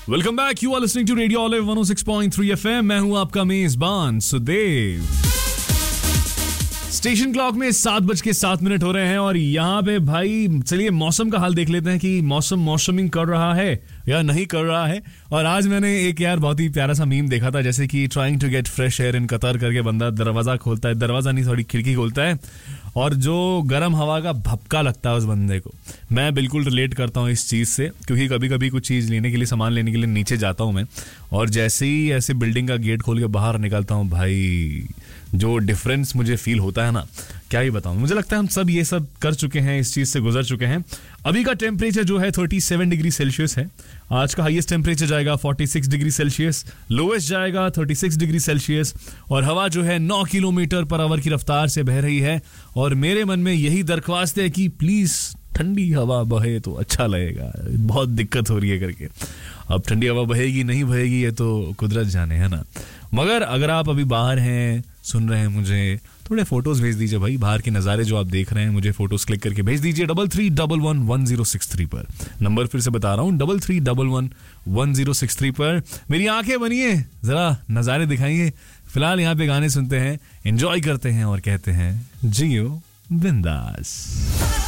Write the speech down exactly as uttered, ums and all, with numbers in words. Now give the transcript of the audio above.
Welcome back, you are listening to radio olive one O six point three FM. मैं हूं आपका मेजबान Sudev. Station clock में सात बज के सात मिनट हो रहे हैं और यहाँ पे भाई चलिए मौसम का हाल देख लेते हैं कि मौसम मौसमिंग कर रहा है या नहीं कर रहा है। और आज मैंने एक यार बहुत ही प्यारा सा मीम देखा था, जैसे कि trying to get fresh air in Qatar करके बंदा दरवाजा खोलता है, दरवाजा नहीं थोड़ी खिड़की खोलता है और जो गर्म हवा का भपका लगता है उस बंदे को। मैं बिल्कुल रिलेट करता हूँ इस चीज़ से, क्योंकि कभी कभी कुछ चीज़ लेने के लिए, सामान लेने के लिए नीचे जाता हूँ मैं, और जैसे ही ऐसे बिल्डिंग का गेट खोल के बाहर निकलता हूँ भाई, जो डिफरेंस मुझे फील होता है ना, क्या ही बताऊं। मुझे लगता है हम सब ये सब कर चुके हैं, इस चीज से गुजर चुके हैं। अभी का टेम्परेचर जो है सैंतीस डिग्री सेल्सियस है। आज का हाईएस्ट टेम्परेचर जाएगा छियालीस डिग्री सेल्सियस, लोएस्ट जाएगा छत्तीस डिग्री सेल्सियस, और हवा जो है नौ किलोमीटर पर आवर की रफ्तार से बह रही है। और मेरे मन में यही दरख्वास्त है कि प्लीज ठंडी हवा बहे तो अच्छा लगेगा, बहुत दिक्कत हो रही है करके। अब ठंडी हवा बहेगी नहीं बहेगी ये तो कुदरत जाने, है ना। मगर अगर आप अभी बाहर हैं, सुन रहे हैं मुझे, थोड़े फोटोज भेज दीजिए भाई, बाहर के नज़ारे जो आप देख रहे हैं मुझे फोटोज क्लिक करके भेज दीजिए double three double one one zero six three पर। नंबर फिर से बता रहा हूँ, double three double one one zero six three पर। मेरी आंखें बनिए, जरा नज़ारे दिखाइए। फिलहाल यहाँ पे गाने सुनते हैं, एंजॉय करते हैं और कहते हैं जियो बिंदास।